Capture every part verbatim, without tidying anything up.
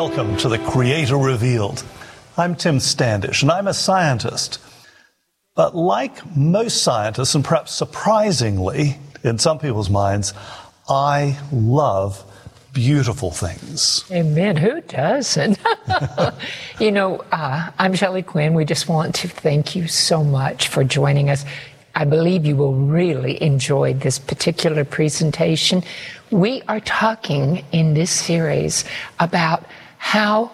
Welcome to The Creator Revealed. I'm Tim Standish, and I'm a scientist. But like most scientists, and perhaps surprisingly, in some people's minds, I love beautiful things. Amen. Who doesn't? You know, uh, I'm Shelley Quinn. We just want to thank you so much for joining us. I believe you will really enjoy this particular presentation. We are talking in this series about how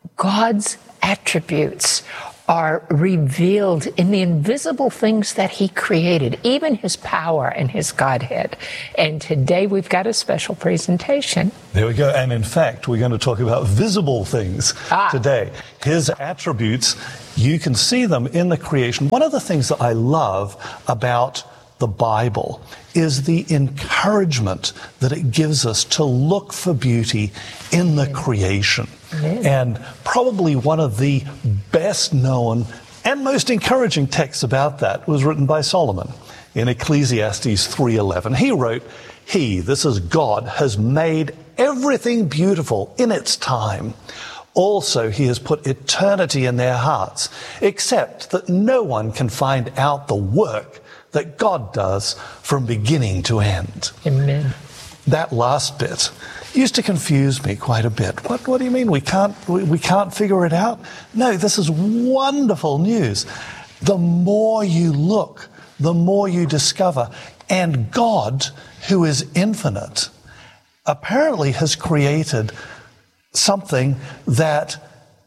God's attributes are revealed in the invisible things that he created, even his power and his Godhead. And today we've got a special presentation. There we go. And in fact, we're going to talk about visible things ah. today. His attributes, you can see them in the creation. One of the things that I love about the Bible is the encouragement that it gives us to look for beauty in the creation. Amen. And probably one of the best known and most encouraging texts about that was written by Solomon in Ecclesiastes three eleven. He wrote, "He," this is God, "has made everything beautiful in its time. Also, he has put eternity in their hearts, except that no one can find out the work that God does from beginning to end." Amen. That last bit used to confuse me quite a bit. What, what do you mean we can't, we, we can't figure it out? No, this is wonderful news. The more you look, the more you discover. And God, who is infinite, apparently has created something that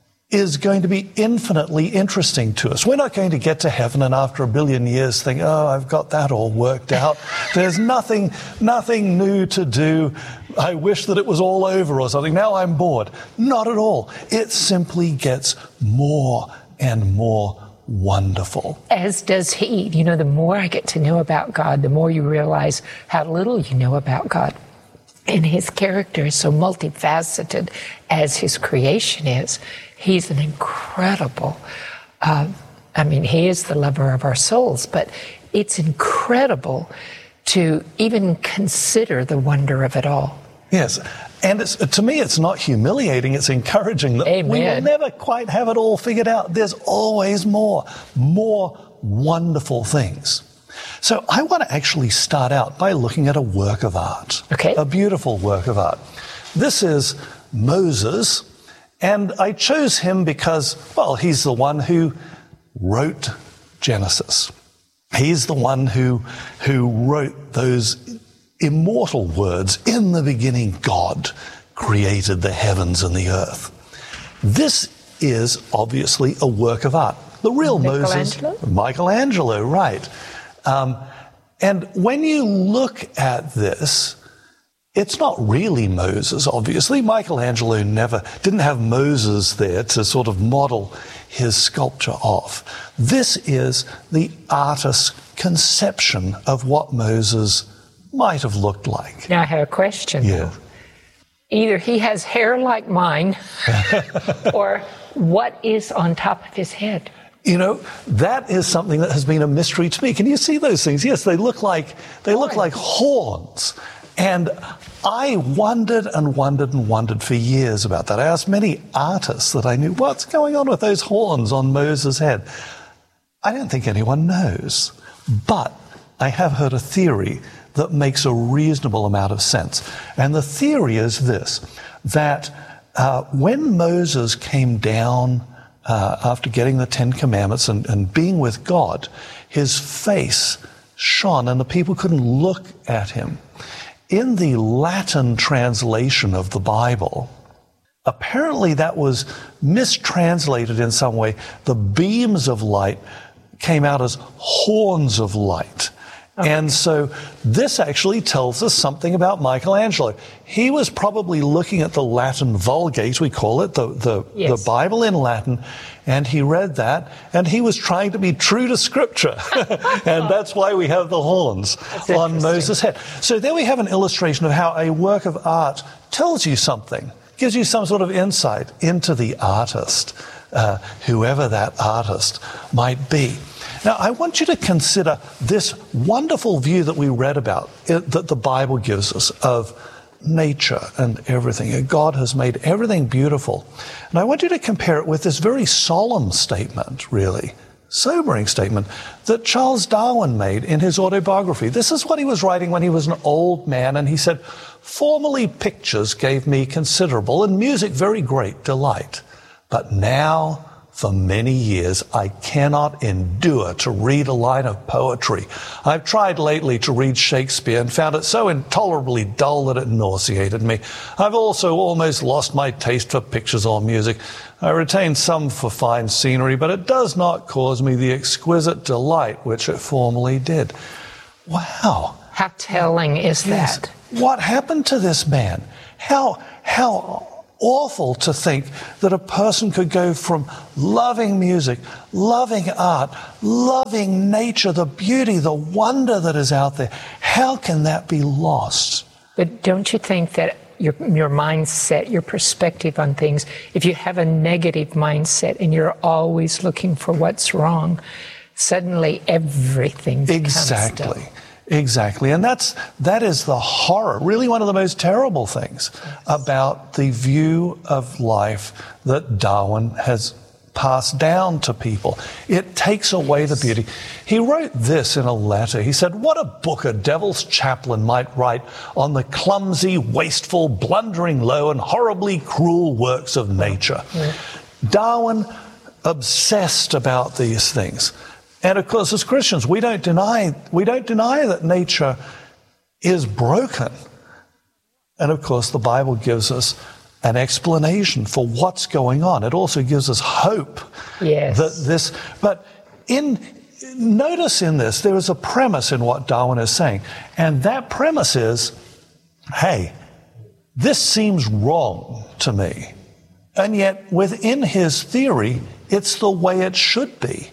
is going to be infinitely interesting to us. We're not going to get to heaven and after a billion years think, oh, I've got that all worked out. There's nothing, nothing new to do. I wish that it was all over or something. Now I'm bored. Not at all. It simply gets more and more wonderful. As does he. You know, the more I get to know about God, the more you realize how little you know about God. And his character is so multifaceted as his creation is. He's an incredible, uh, I mean, he is the lover of our souls, but it's incredible to even consider the wonder of it all. Yes, and it's, to me, it's not humiliating, it's encouraging that Amen. We will never quite have it all figured out. There's always more, more wonderful things. So I want to actually start out by looking at a work of art. Okay. A beautiful work of art. This is Moses, and I chose him because, well, he's the one who wrote Genesis. He's the one who, who wrote those immortal words, "In the beginning, God created the heavens and the earth." This is obviously a work of art. The real Moses, Michelangelo, right. Um, and when you look at this, it's not really Moses, obviously. Michelangelo never, didn't have Moses there to sort of model his sculpture off. This is the artist's conception of what Moses might have looked like. Now I have a question. Yeah. Either he has hair like mine, or what is on top of his head? You know, that is something that has been a mystery to me. Can you see those things? Yes, they look like they look like horns. And I wondered and wondered and wondered for years about that. I asked many artists that I knew, what's going on with those horns on Moses' head? I don't think anyone knows. But I have heard a theory that makes a reasonable amount of sense. And the theory is this, that uh, when Moses came down Uh, after getting the Ten Commandments and, and being with God, his face shone and the people couldn't look at him. In the Latin translation of the Bible, apparently that was mistranslated in some way. The beams of light came out as horns of light. Okay. And so this actually tells us something about Michelangelo. He was probably looking at the Latin Vulgate, we call it, the, the, yes. the Bible in Latin, and he read that, and he was trying to be true to Scripture. And that's why we have the horns on Moses' head. So there we have an illustration of how a work of art tells you something, gives you some sort of insight into the artist, uh, whoever that artist might be. Now, I want you to consider this wonderful view that we read about, it, that the Bible gives us, of nature and everything. God has made everything beautiful. And I want you to compare it with this very solemn statement, really, sobering statement, that Charles Darwin made in his autobiography. This is what he was writing when he was an old man, and he said, "Formerly pictures gave me considerable and music very great delight. But now, for many years, I cannot endure to read a line of poetry. I've tried lately to read Shakespeare and found it so intolerably dull that it nauseated me. I've also almost lost my taste for pictures or music. I retain some for fine scenery, but it does not cause me the exquisite delight which it formerly did." Wow. How telling is Yes. that? What happened to this man? How, how awful to think that a person could go from loving music, loving art, loving nature, the beauty, the wonder that is out there. How can that be lost? But don't you think that your your mindset, your perspective on things, if you have a negative mindset and you're always looking for what's wrong, suddenly everything becomes Exactly. dull. Exactly. And that's, that is the horror, really one of the most terrible things about the view of life that Darwin has passed down to people. It takes away the beauty. He wrote this in a letter. He said, "What a book a devil's chaplain might write on the clumsy, wasteful, blundering, low, and horribly cruel works of nature." Yeah. Darwin obsessed about these things. And of course, as Christians, we don't deny, we don't deny that nature is broken. And of course, the Bible gives us an explanation for what's going on. It also gives us hope. Yes. That this, but in, notice in this, there is a premise in what Darwin is saying. And that premise is, hey, this seems wrong to me. And yet, within his theory, it's the way it should be.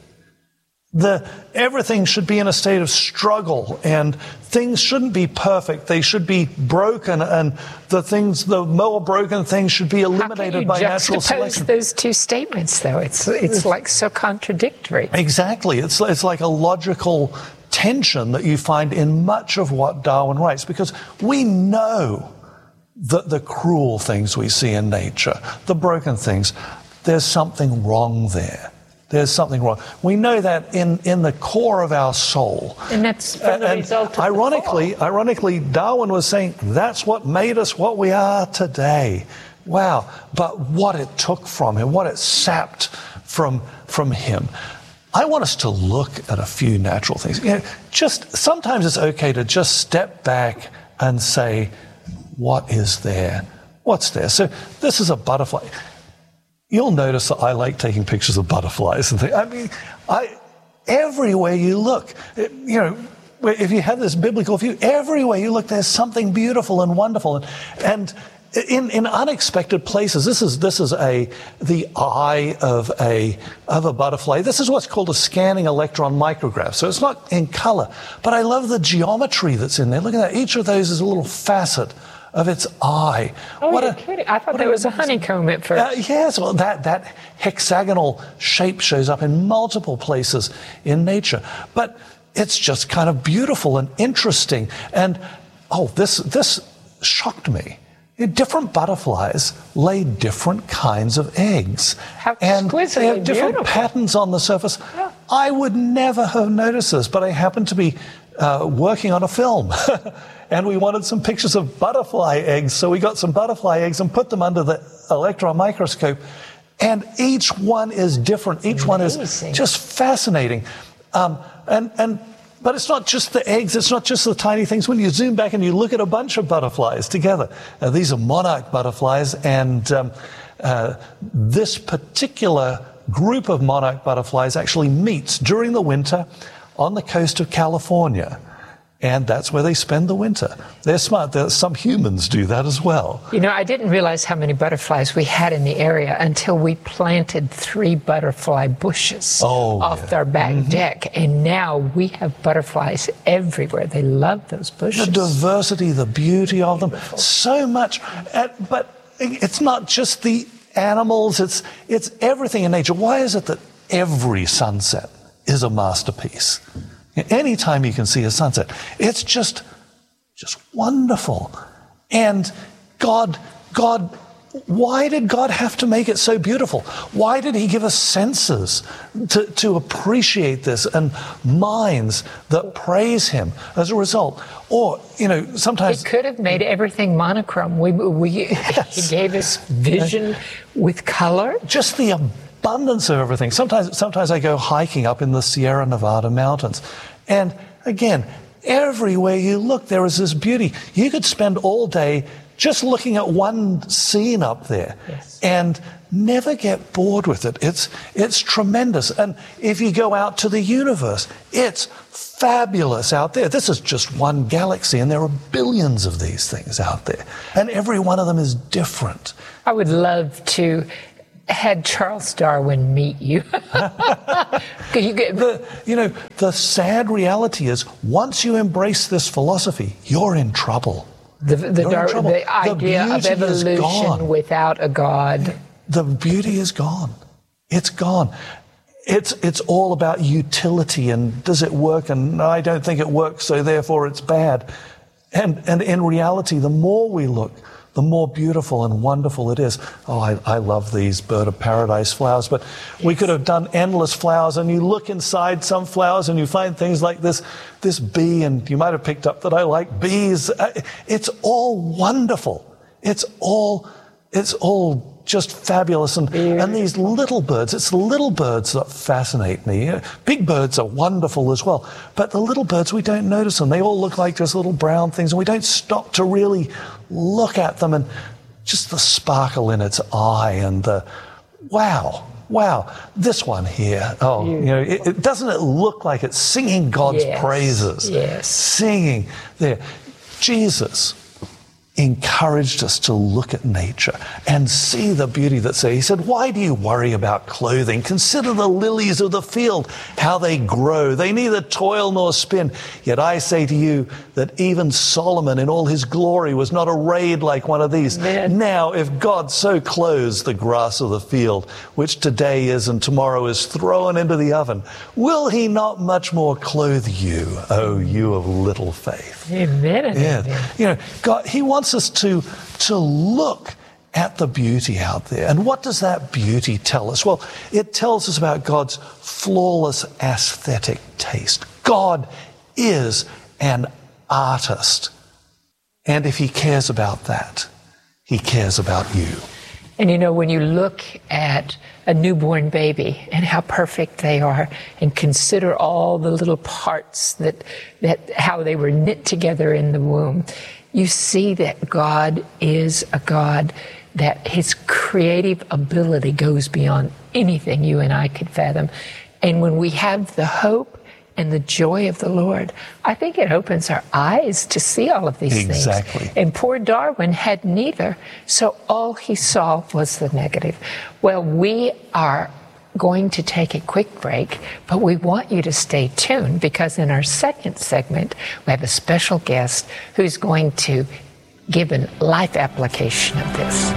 The, everything should be in a state of struggle, and things shouldn't be perfect. They should be broken, and the things, the more broken things should be eliminated by natural selection. How can you juxtapose those two statements, though? It's it's like so contradictory. Exactly. It's it's like a logical tension that you find in much of what Darwin writes, because we know that the cruel things we see in nature, the broken things, there's something wrong there. There's something wrong. We know that in, in the core of our soul. And that's from the and result of ironically, the fall. Ironically, Darwin was saying that's what made us what we are today. Wow. But what it took from him, what it sapped from, from him. I want us to look at a few natural things. You know, just sometimes it's okay to just step back and say, what is there? What's there? So this is a butterfly. You'll notice that I like taking pictures of butterflies and things. I mean, I, everywhere you look, it, you know, if you have this biblical view, everywhere you look, there's something beautiful and wonderful. And, and in, in unexpected places, this is, this is a, the eye of a, of a butterfly. This is what's called a scanning electron micrograph. So it's not in color, but I love the geometry that's in there. Look at that. Each of those is a little facet of its eye. Oh, what you're a, kidding. I thought there was a honeycomb at first. Uh, yes, well, that, that hexagonal shape shows up in multiple places in nature. But it's just kind of beautiful and interesting. And, oh, this, this shocked me. Different butterflies lay different kinds of eggs. How and exquisitely they have different beautiful. patterns on the surface. Yeah. I would never have noticed this, but I happened to be uh, working on a film. And we wanted some pictures of butterfly eggs. So we got some butterfly eggs and put them under the electron microscope. And each one is different. Each Amazing. One is just fascinating. Um, and, and, but it's not just the eggs. It's not just the tiny things. When you zoom back and you look at a bunch of butterflies together, uh, these are monarch butterflies. And um, uh, this particular group of monarch butterflies actually meets during the winter on the coast of California. And that's where they spend the winter. They're smart. There, some humans do that as well. You know, I didn't realize how many butterflies we had in the area until we planted three butterfly bushes oh, off yeah. our back mm-hmm. deck. And now we have butterflies everywhere. They love those bushes. The diversity, the beauty of them, so much. Uh, but it's not just the animals. It's, it's everything in nature. Why is it that every sunset is a masterpiece? Anytime you can see a sunset, it's just, just wonderful. And God, God, why did God have to make it so beautiful? Why did he give us senses to, to appreciate this and minds that praise him as a result? Or, you know, sometimes... He could have made everything monochrome. We, we, yes. He gave us vision with color. Just the abundance of everything. Sometimes, sometimes I go hiking up in the Sierra Nevada mountains. And again, everywhere you look, there is this beauty. You could spend all day just looking at one scene up there, yes, and never get bored with it. It's, it's tremendous. And if you go out to the universe, it's fabulous out there. This is just one galaxy, and there are billions of these things out there. And every one of them is different. I would love to had Charles Darwin meet you. you, get... the, you know, the sad reality is once you embrace this philosophy, you're in trouble. The, the, Dar- the idea the of evolution without a God. The beauty is gone. It's gone. It's, it's all about utility and does it work? And I don't think it works, so therefore it's bad. And, and in reality, the more we look, the more beautiful and wonderful it is. Oh, I, I love these bird of paradise flowers, but yes, we could have done endless flowers, and you look inside some flowers and you find things like this, this bee, and you might have picked up that I like bees. It's all wonderful. It's all, it's all just fabulous. And, and these little birds, it's the little birds that fascinate me. Big birds are wonderful as well, but the little birds, we don't notice them. They all look like just little brown things, and we don't stop to really look at them, and just the sparkle in its eye, and the, wow, wow, this one here, oh, you know, it, it, doesn't it look like it's singing God's yes, praises? Yes. Singing there. Jesus encouraged us to look at nature and see the beauty that's there. He said, why do you worry about clothing? Consider the lilies of the field, how they grow. They neither toil nor spin. Yet I say to you that even Solomon in all his glory was not arrayed like one of these. Amen. Now, if God so clothes the grass of the field, which today is and tomorrow is thrown into the oven, will he not much more clothe you, O you of little faith? Amen. Yeah. Amen. You know, God, he wants us to, to look at the beauty out there. And what does that beauty tell us? Well, it tells us about God's flawless aesthetic taste. God is an artist. And if he cares about that, he cares about you. And you know, when you look at a newborn baby and how perfect they are, and consider all the little parts that, that how they were knit together in the womb, you see that God is a God that his creative ability goes beyond anything you and I could fathom. And when we have the hope and the joy of the Lord, I think it opens our eyes to see all of these exactly. things. And poor Darwin had neither, so all he saw was the negative. Well, we are going to take a quick break, but we want you to stay tuned, because in our second segment, we have a special guest who's going to give a life application of this.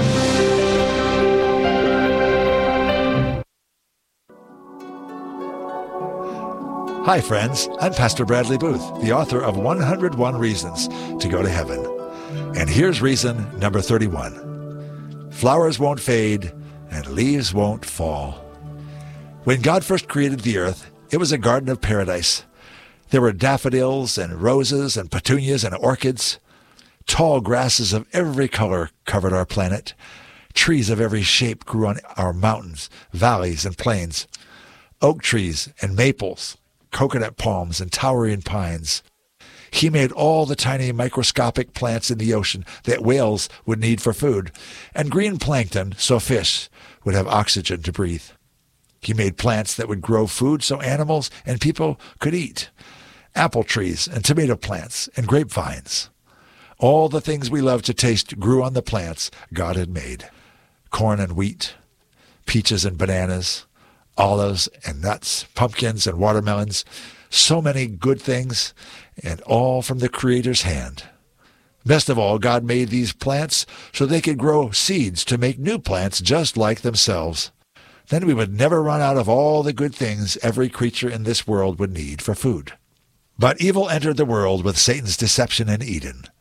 Hi, friends. I'm Pastor Bradley Booth, the author of one hundred one Reasons to Go to Heaven. And here's reason number thirty-one. Flowers won't fade and leaves won't fall. When God first created the earth, it was a garden of paradise. There were daffodils and roses and petunias and orchids. Tall grasses of every color covered our planet. Trees of every shape grew on our mountains, valleys, and plains. Oak trees and maples, coconut palms and towering pines. He made all the tiny microscopic plants in the ocean that whales would need for food, and green plankton so fish would have oxygen to breathe. He made plants that would grow food so animals and people could eat. Apple trees and tomato plants and grapevines. All the things we love to taste grew on the plants God had made. Corn and wheat, peaches and bananas, olives and nuts, pumpkins and watermelons. So many good things, and all from the Creator's hand. Best of all, God made these plants so they could grow seeds to make new plants just like themselves. Then we would never run out of all the good things every creature in this world would need for food. But evil entered the world with Satan's deception in Eden.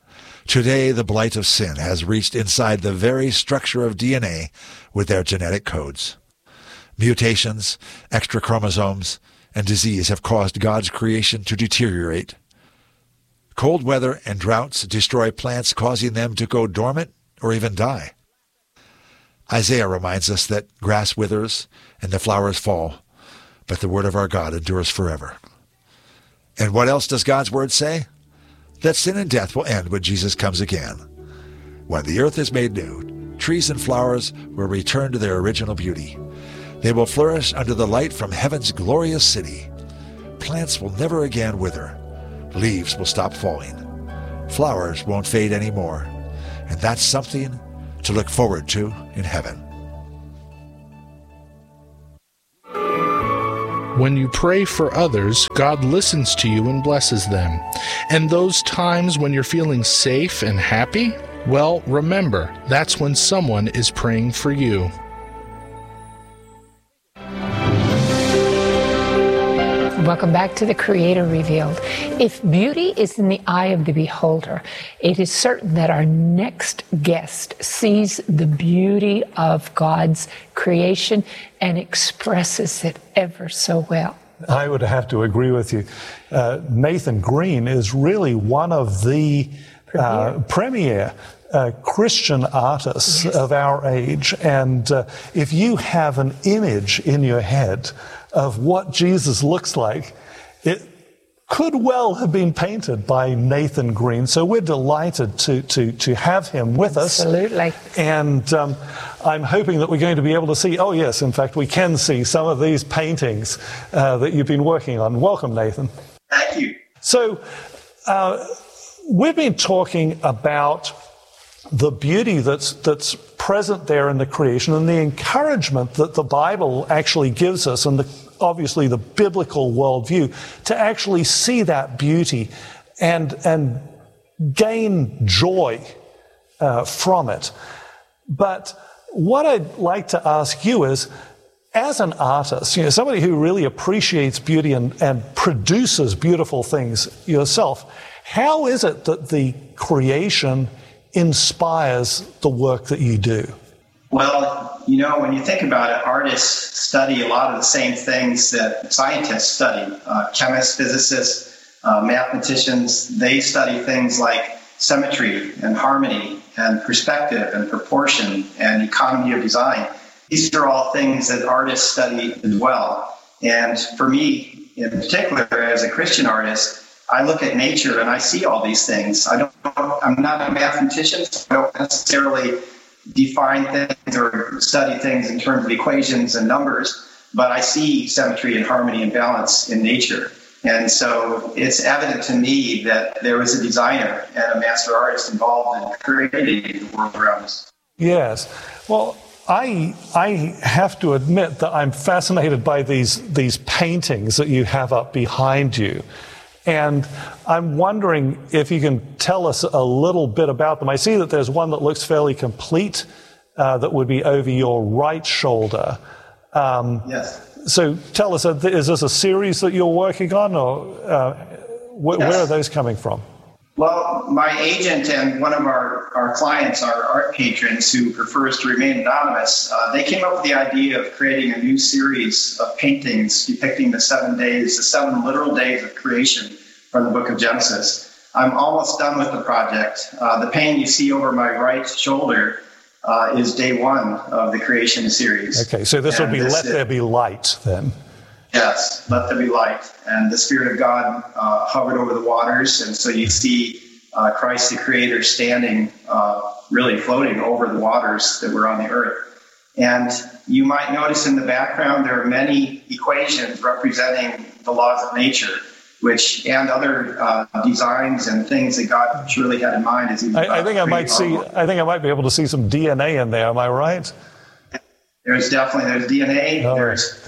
Today, the blight of sin has reached inside the very structure of D N A with their genetic codes. Mutations, extra chromosomes, and disease have caused God's creation to deteriorate. Cold weather and droughts destroy plants, causing them to go dormant or even die. Isaiah reminds us that grass withers and the flowers fall, but the word of our God endures forever. And what else does God's word say? That sin and death will end when Jesus comes again. When the earth is made new, trees and flowers will return to their original beauty. They will flourish under the light from heaven's glorious city. Plants will never again wither. Leaves will stop falling. Flowers won't fade anymore. And that's something to look forward to in heaven. When you pray for others, God listens to you and blesses them. And those times when you're feeling safe and happy, well, remember, that's when someone is praying for you. Welcome back to The Creator Revealed. If beauty is in the eye of the beholder, it is certain that our next guest sees the beauty of God's creation and expresses it ever so well. I would have to agree with you. Uh, Nathan Green is really one of the uh, premier uh, Christian artists yes. of our age. And uh, if you have an image in your head of what Jesus looks like, it could well have been painted by Nathan Green. So we're delighted to to to have him with us. Absolutely. And um, I'm hoping that we're going to be able to see, oh yes, in fact, we can see some of these paintings uh, that you've been working on. Welcome, Nathan. Thank you. So uh, we've been talking about the beauty that's that's present there in the creation and the encouragement that the Bible actually gives us, and the, obviously the biblical worldview, to actually see that beauty and and gain joy uh, from it. But what I'd like to ask you is, as an artist, you know, somebody who really appreciates beauty and, and produces beautiful things yourself, how is it that the creation inspires the work that you do? Well, you know, when you think about it, artists study a lot of the same things that scientists study. Uh, chemists, physicists, uh, mathematicians, they study things like symmetry and harmony and perspective and proportion and economy of design. These are all things that artists study as well. And for me, in particular, as a Christian artist, I look at nature and I see all these things. I don't, I'm not a mathematician, so I don't necessarily define things or study things in terms of equations and numbers, but I see symmetry and harmony and balance in nature. And so it's evident to me that there was a designer and a master artist involved in creating the world around us. Yes. Well, I I have to admit that I'm fascinated by these these paintings that you have up behind you. And I'm wondering if you can tell us a little bit about them. I see that there's one that looks fairly complete, uh, that would be over your right shoulder. Um, yes. So tell us, is this a series that you're working on, or uh, wh- yes. where are those coming from? Well, my agent and one of our, our clients, our art patrons who prefers to remain anonymous, uh, they came up with the idea of creating a new series of paintings depicting the seven days, the seven literal days of creation from the book of Genesis. I'm almost done with the project. Uh, the painting you see over my right shoulder uh, is day one of the creation series. Okay, so this and will be this Let is, There Be Light then. Yes, let there be light. And the Spirit of God uh, hovered over the waters. And so you see uh, Christ the Creator standing, uh, really floating over the waters that were on the earth. And you might notice in the background there are many equations representing the laws of nature, which and other uh, designs and things that God surely had in mind as He. I, I think I might see. World. I think I might be able to see some D N A in there. Am I right? There's definitely there's D N A. Oh. There's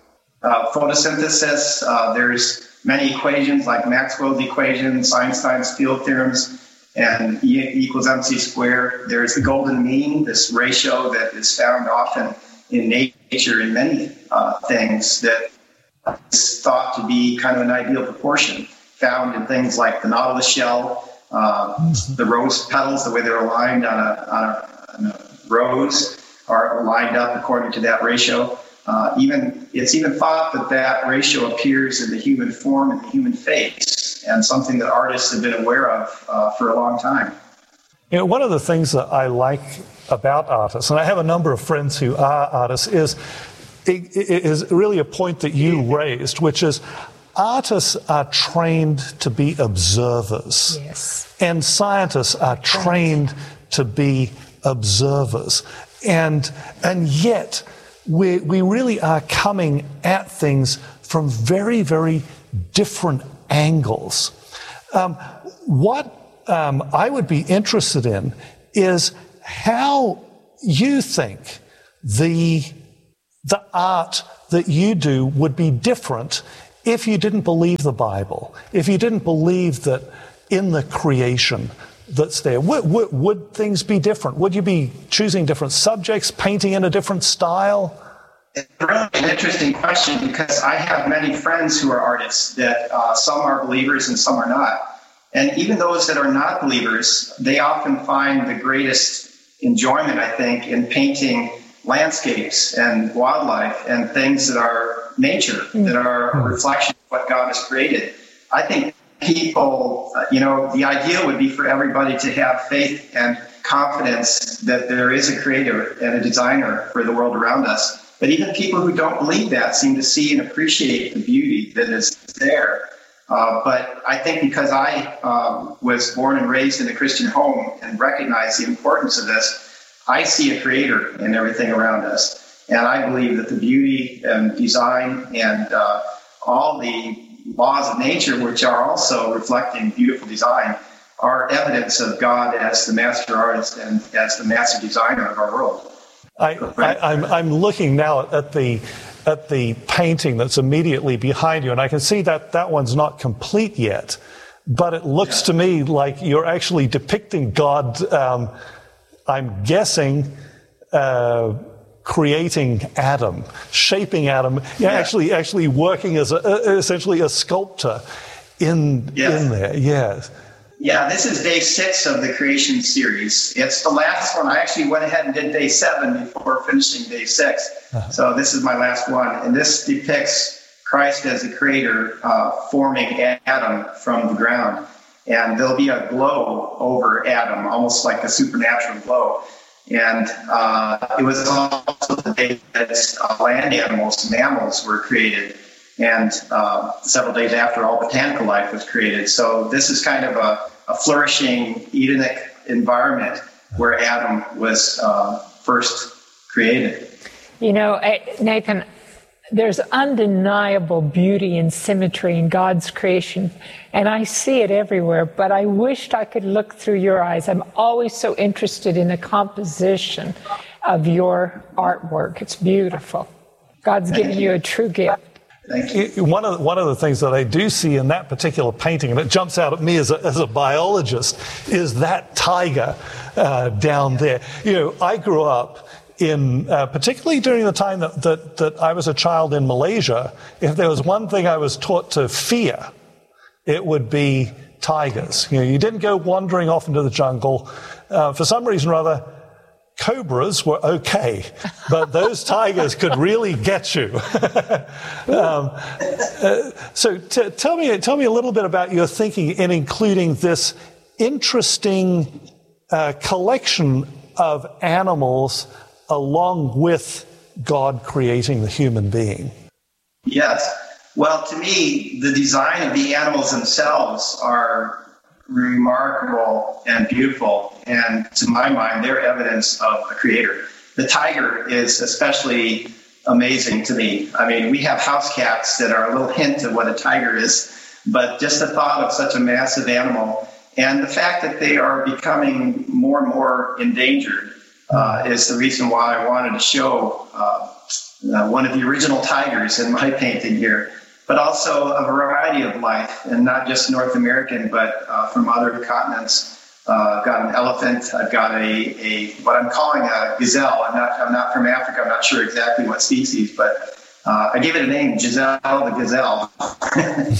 Uh, photosynthesis, uh, there's many equations like Maxwell's equations, Einstein's field theorems, and E equals mc squared. There's the golden mean, this ratio that is found often in nature in many uh, things that is thought to be kind of an ideal proportion, found in things like the nautilus shell Uh, mm-hmm. The rose petals, the way they're aligned on a, on a, on a rose, are lined up according to that ratio. Uh, even it's even thought that that ratio appears in the human form and the human face, and something that artists have been aware of uh, for a long time. You know, one of the things that I like about artists, and I have a number of friends who are artists, is it, it is really a point that you raised, which is artists are trained to be observers. Yes. And scientists are trained to be observers. And and yet we we really are coming at things from very, very different angles. Um, what um, I would be interested in is how you think the the art that you do would be different if you didn't believe the Bible, if you didn't believe that in the creation that's there. Would, would, would things be different? Would you be choosing different subjects, painting in a different style? It's really an interesting question, because I have many friends who are artists that uh, some are believers and some are not. And even those that are not believers, they often find the greatest enjoyment, I think, in painting landscapes and wildlife and things that are nature, that are a reflection of what God has created. I think people, uh, you know, the ideal would be for everybody to have faith and confidence that there is a creator and a designer for the world around us. But even people who don't believe that seem to see and appreciate the beauty that is there. Uh, but I think because I um, was born and raised in a Christian home and recognize the importance of this, I see a creator in everything around us. And I believe that the beauty and design and uh, all the laws of nature, which are also reflecting beautiful design, are evidence of God as the master artist and as the master designer of our world. I, I, I'm, I'm looking now at the at the painting that's immediately behind you, and I can see that that one's not complete yet, but it looks yeah. to me like you're actually depicting God, um, I'm guessing, uh, creating Adam, shaping Adam, yeah, actually actually working as a, essentially a sculptor in, yes. in there, yes. Yeah, this is day six of the creation series. It's the last one. I actually went ahead and did day seven before finishing day six. Uh-huh. So this is my last one. And this depicts Christ as the creator uh, forming Adam from the ground. And there'll be a glow over Adam, almost like a supernatural glow. And uh, it was also the day that uh, land animals, mammals were created. And uh, several days after, all botanical life was created. So this is kind of a, a flourishing Edenic environment where Adam was uh, first created. You know, Nathan, there's undeniable beauty and symmetry in God's creation, and I see it everywhere, but I wished I could look through your eyes. I'm always so interested in the composition of your artwork. It's beautiful. God's given you a true gift. Thank you. One of, one of the things that I do see in that particular painting, and it jumps out at me as a, as a biologist, is that tiger uh, down there. You know, I grew up in, uh, particularly during the time that, that, that I was a child in Malaysia, if there was one thing I was taught to fear, it would be tigers. You know, you didn't go wandering off into the jungle. Uh, for some reason or other, cobras were okay, but those tigers could really get you. um, uh, so t- tell me, tell me a little bit about your thinking in including this interesting uh, collection of animals along with God creating the human being. Yes. Well, to me, the design of the animals themselves are remarkable and beautiful, and to my mind, they're evidence of a creator. The tiger is especially amazing to me. I mean, we have house cats that are a little hint of what a tiger is, but just the thought of such a massive animal and the fact that they are becoming more and more endangered uh, is the reason why I wanted to show uh, uh, one of the original tigers in my painting here, but also a variety of life, and not just North American, but uh, from other continents. Uh, I've got an elephant. I've got a, a what I'm calling a gazelle. I'm not I'm not from Africa. I'm not sure exactly what species, but uh, I gave it a name, Giselle the gazelle.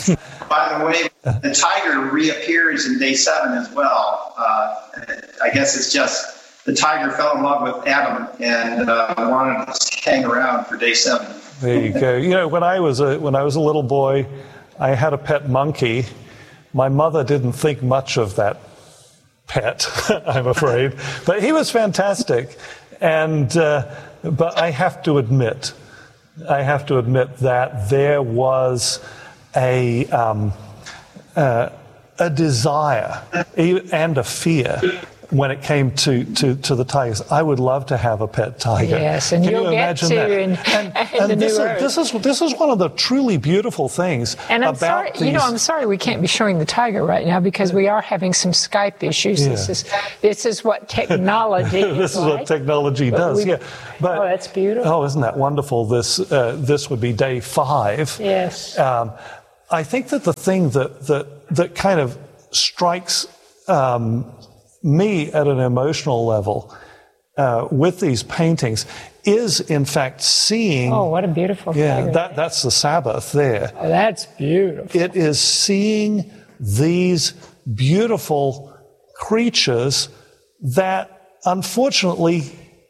By the way, the tiger reappears in day seven as well. Uh, I guess it's just the tiger fell in love with Adam and uh, wanted to hang around for day seven. There you go. You know, when I was a when I was a little boy, I had a pet monkey. My mother didn't think much of that pet, I'm afraid, but he was fantastic. And uh, but I have to admit, I have to admit that there was a um, uh, a desire and a fear when it came to, to, to the tigers. I would love to have a pet tiger. Yes, and Can you'll you get imagine to that? in, and, in and the this, new is, earth. this is this is one of the truly beautiful things And I'm about sorry, these. you know, I'm sorry we can't be showing the tiger right now because we are having some Skype issues. Yeah. This is this is what technology. This is like. what technology But does. we- Yeah, but oh, that's beautiful. Oh, isn't that wonderful? This uh, this would be day five. Yes. Um, I think that the thing that that that kind of strikes um, me at an emotional level uh, with these paintings is, in fact, seeing. Oh, what a beautiful Yeah, tiger. that that's the Sabbath there. Oh, that's beautiful. It is seeing these beautiful creatures that, unfortunately,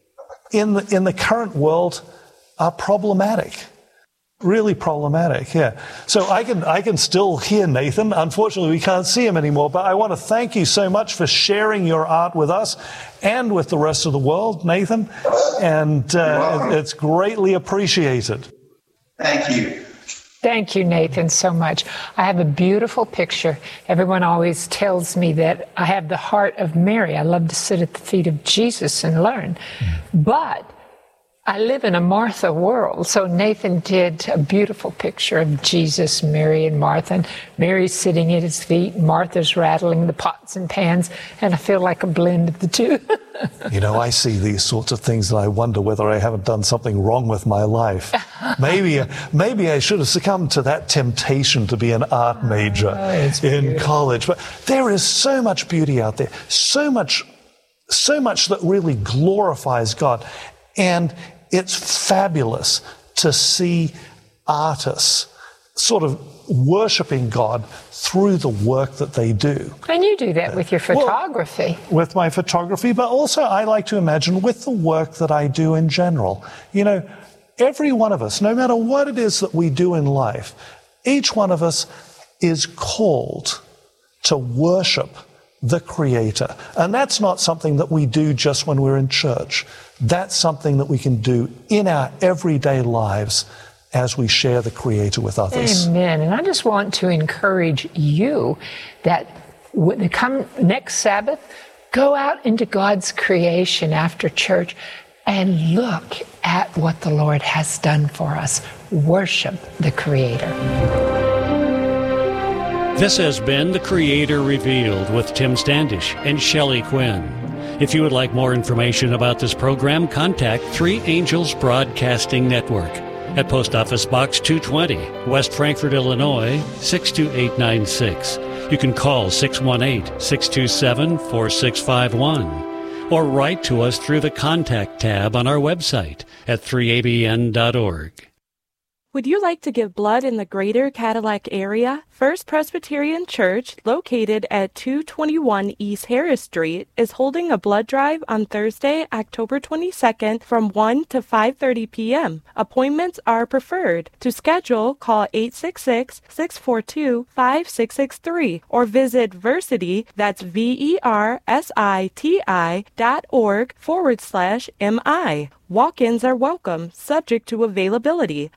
in the in the current world, are problematic. Really problematic, yeah. So I can I can still hear Nathan. Unfortunately, we can't see him anymore, but I want to thank you so much for sharing your art with us and with the rest of the world, Nathan. And uh, it's greatly appreciated. Thank you. Thank you, Nathan, so much. I have a beautiful picture. Everyone always tells me that I have the heart of Mary. I love to sit at the feet of Jesus and learn. But I live in a Martha world. So Nathan did a beautiful picture of Jesus, Mary, and Martha. And Mary's sitting at his feet. Martha's rattling the pots and pans. And I feel like a blend of the two. You know, I see these sorts of things and I wonder whether I haven't done something wrong with my life. Maybe, maybe I should have succumbed to that temptation to be an art major Oh, it's in beautiful. college. But there is so much beauty out there, so much, so much that really glorifies God. And it's fabulous to see artists sort of worshiping God through the work that they do. And you do that with your Well, photography. With my photography, but also I like to imagine with the work that I do in general. You know, every one of us, no matter what it is that we do in life, each one of us is called to worship the Creator. And that's not something that we do just when we're in church. That's something that we can do in our everyday lives as we share the Creator with others. Amen. And I just want to encourage you that when they come next Sabbath, go out into God's creation after church and look at what the Lord has done for us. Worship the Creator. This has been The Creator Revealed with Tim Standish and Shelley Quinn. If you would like more information about this program, contact Three Angels Broadcasting Network at Post Office Box two twenty, West Frankfort, Illinois, six two eight nine six. You can call six one eight, six two seven, four six five one or write to us through the Contact tab on our website at three A B N dot org. Would you like to give blood in the greater Cadillac area? First Presbyterian Church, located at two twenty-one East Harris Street, is holding a blood drive on Thursday, October twenty-second from one to five thirty p.m. Appointments are preferred. To schedule, call eight six six, six four two, five six six three or visit Versity, that's V-E-R-S-I-T-I dot org forward slash M-I. Walk-ins are welcome, subject to availability.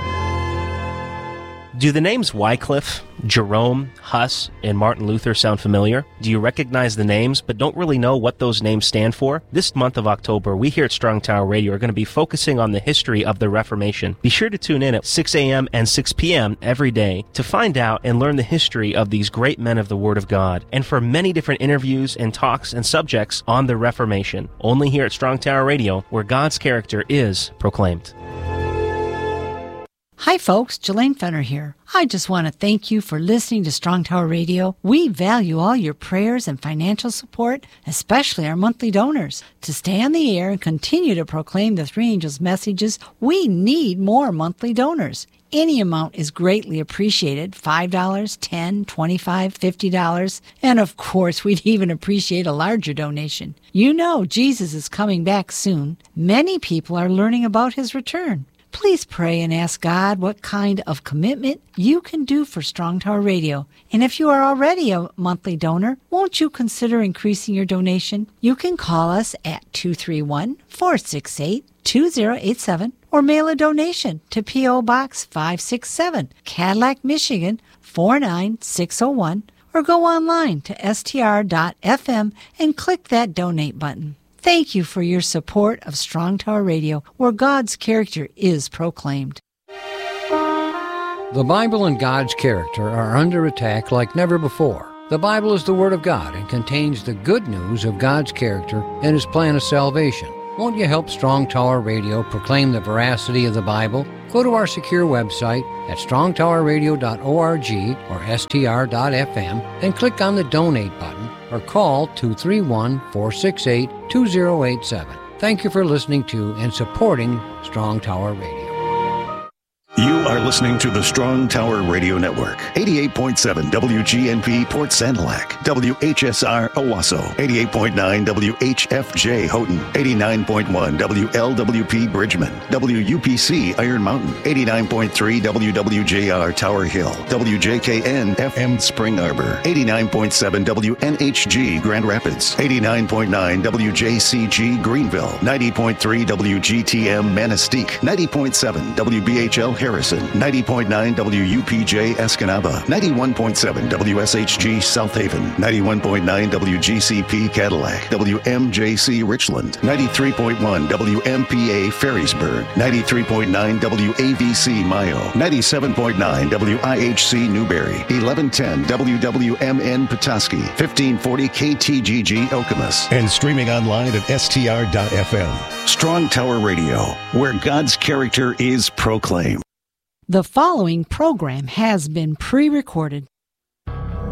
Do the names Wycliffe, Jerome, Huss, and Martin Luther sound familiar? Do you recognize the names but don't really know what those names stand for? This month of October, we here at Strong Tower Radio are going to be focusing on the history of the Reformation. Be sure to tune in at six a.m. and six p.m. every day to find out and learn the history of these great men of the Word of God, and for many different interviews and talks and subjects on the Reformation, only here at Strong Tower Radio, where God's character is proclaimed. Hi folks, Jelaine Fenner here. I just want to thank you for listening to Strong Tower Radio. We value all your prayers and financial support, especially our monthly donors. To stay on the air and continue to proclaim the Three Angels messages, we need more monthly donors. Any amount is greatly appreciated, five dollars, ten dollars, twenty-five dollars, fifty dollars, and of course we'd even appreciate a larger donation. You know Jesus is coming back soon. Many people are learning about his return. Please pray and ask God what kind of commitment you can do for Strong Tower Radio. And if you are already a monthly donor, won't you consider increasing your donation? You can call us at two three one, four six eight, two zero eight seven or mail a donation to P O. Box five six seven, Cadillac, Michigan four nine six zero one, or go online to S T R dot F M and click that donate button. Thank you for your support of Strong Tower Radio, where God's character is proclaimed. The Bible and God's character are under attack like never before. The Bible is the Word of God and contains the good news of God's character and His plan of salvation. Won't you help Strong Tower Radio proclaim the veracity of the Bible? Go to our secure website at strong tower radio dot org or S T R dot F M and click on the donate button, or call two three one, four six eight, two zero eight seven. Thank you for listening to and supporting Strong Tower Radio. You are listening to the Strong Tower Radio Network. eighty-eight point seven W G N P Port Sanilac, W H S R Owasso, eighty-eight point nine W H F J Houghton, eighty-nine point one W L W P Bridgman, W U P C Iron Mountain, eighty-nine point three W W J R Tower Hill, W J K N F M Spring Arbor, eighty-nine point seven W N H G Grand Rapids, eighty-nine point nine W J C G Greenville, ninety point three W G T M Manistee, ninety point seven W B H L Harrison, ninety point nine W U P J Escanaba, ninety-one point seven W S H G South Haven, ninety-one point nine W G C P Cadillac, W M J C Richland, ninety-three point one W M P A Ferrysburg, ninety-three point nine W A V C Mayo, ninety-seven point nine W I H C Newberry, eleven ten W W M N Petoskey, fifteen forty K T G G Okemos, and streaming online at S T R dot F M. Strong Tower Radio, where God's character is proclaimed. The following program has been pre-recorded.